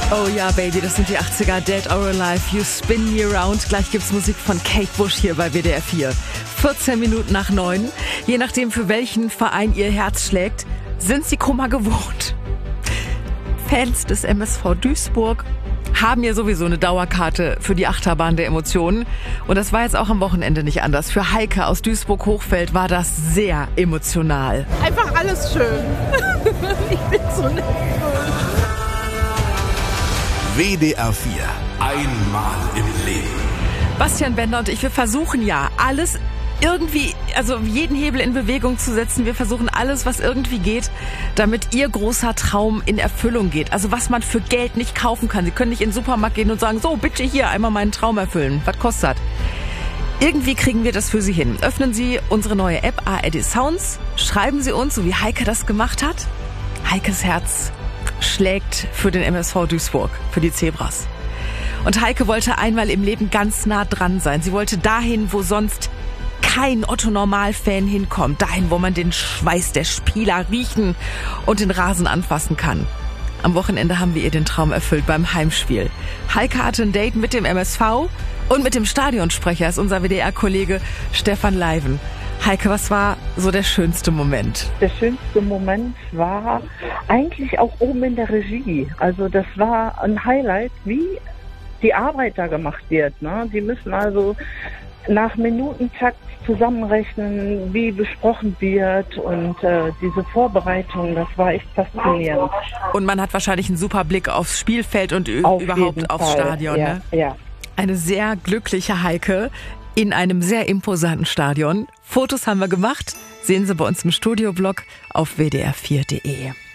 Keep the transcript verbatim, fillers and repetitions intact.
Oh ja, Baby, das sind die achtziger, Dead or Alive, You Spin Me Around. Gleich gibt's Musik von Kate Bush hier bei W D R vier. vierzehn Minuten nach neun. Je nachdem, für welchen Verein ihr Herz schlägt, sind sie Kummer gewohnt. Fans des M S V Duisburg haben ja sowieso eine Dauerkarte für die Achterbahn der Emotionen. Und das war jetzt auch am Wochenende nicht anders. Für Heike aus Duisburg-Hochfeld war das sehr emotional. Einfach alles schön. Ich bin so nervös. W D R vier. Einmal im Leben. Bastian Bender und ich, wir versuchen ja alles irgendwie, also jeden Hebel in Bewegung zu setzen. Wir versuchen alles, was irgendwie geht, damit ihr großer Traum in Erfüllung geht. Also was man für Geld nicht kaufen kann. Sie können nicht in den Supermarkt gehen und sagen, so bitte hier einmal meinen Traum erfüllen. Was kostet? Irgendwie kriegen wir das für Sie hin. Öffnen Sie unsere neue App A R D Sounds, schreiben Sie uns, so wie Heike das gemacht hat. Heikes Herz schlägt für den M S V Duisburg, für die Zebras. Und Heike wollte einmal im Leben ganz nah dran sein. Sie wollte dahin, wo sonst kein Otto-Normal-Fan hinkommt. Dahin, wo man den Schweiß der Spieler riechen und den Rasen anfassen kann. Am Wochenende haben wir ihr den Traum erfüllt beim Heimspiel. Heike hatte ein Date mit dem M S V und mit dem Stadionsprecher, ist unser W D R-Kollege Stefan Leiven. Heike, was war so der schönste Moment? Der schönste Moment war eigentlich auch oben in der Regie. Also das war ein Highlight, wie die Arbeit da gemacht wird. Ne? Die müssen also nach Minutentakt zusammenrechnen, wie besprochen wird und äh, diese Vorbereitung, das war echt faszinierend. Und man hat wahrscheinlich einen super Blick aufs Spielfeld und Auf überhaupt aufs Fall. Stadion. Ja, ne? ja. Eine sehr glückliche Heike in einem sehr imposanten Stadion. Fotos haben wir gemacht, sehen Sie bei uns im Studioblog auf w d r vier punkt d e.